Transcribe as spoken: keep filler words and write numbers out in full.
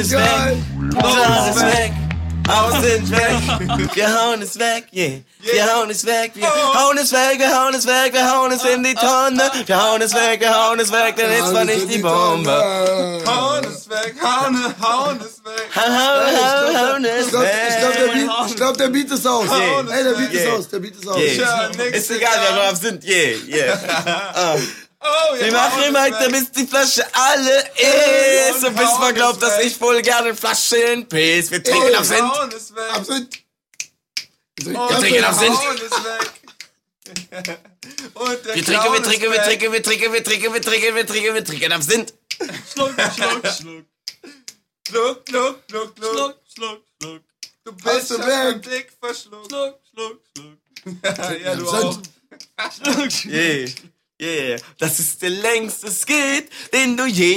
ist weg, Glas ist weg, Haus sind weg, wir hauen es weg, yeah. Wir hauen es weg, wir hauen es weg, wir hauen es weg, wir hauen es in die Tonne, wir hauen es weg, wir hauen es weg, dann ist zwar nicht die Bombe. Hauen es weg, hauen, hauen es weg. Hauen, hauen es Ich glaube, weg. glaub, der, Beat- ich glaub, der Beat ist aus. Yeah. Ey, der Beat ist Yeah. aus, der Beat ist aus. Yeah. Ja, nix Ist egal, wer drauf sind, yeah, yeah. Oh, Wir machen weiter, bis die Flasche alle ist. Und bis man glaubt, dass ich wohl gerne Flaschen piss. Wir trinken auf Sinn. Hauen es weg. Absinth. Wir trinken auf Sinn. Hauen es weg. Und der Wir trinken, wir Clown ist trinken, wir weg. trinken, wir trinken, wir trinken, wir trinken, wir trinken, wir trinken auf Sinn. Schluck, schluck, schluck. Schluck, schluck, schluck, schluck. Schluck, schluck, schluck. Du Hast bist du schon weg? am Dick verschluckt. Schluck, schluck, schluck. Ja, du auch. Absinth. Yeah, yeah. Das ist der längste Skit, den du je